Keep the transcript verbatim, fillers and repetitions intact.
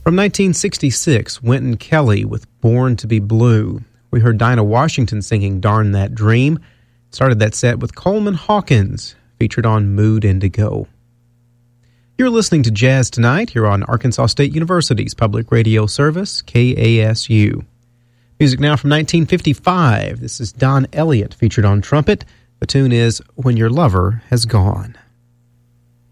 From nineteen sixty-six, Wynton Kelly with Born to be Blue. We heard Dinah Washington singing Darn That Dream. Started that set with Coleman Hawkins, featured on Mood Indigo. You're listening to Jazz Tonight here on Arkansas State University's public radio service, K A S U. Music now from nineteen fifty-five. This is Don Elliott, featured on trumpet. The tune is When Your Lover Has Gone.